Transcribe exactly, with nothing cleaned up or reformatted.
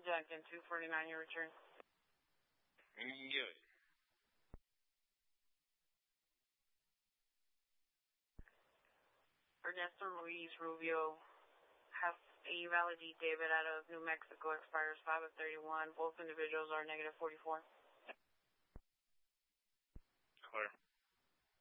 Duncan, two forty-nine, your return. Good. Ernesto Ruiz Rubio, have a valid David out of New Mexico, expires five of thirty-one. Both individuals are negative forty-four. Clear.